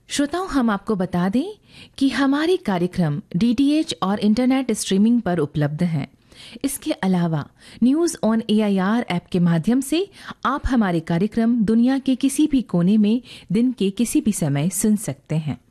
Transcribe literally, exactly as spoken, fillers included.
श्रोताओं, हम आपको बता दें कि हमारे कार्यक्रम डीटीएच और इंटरनेट स्ट्रीमिंग पर उपलब्ध हैं। इसके अलावा न्यूज़ ऑन एआईआर ऐप के माध्यम से आप हमारे कार्यक्रम दुनिया के किसी भी कोने में दिन के किसी भी समय सुन सकते हैं।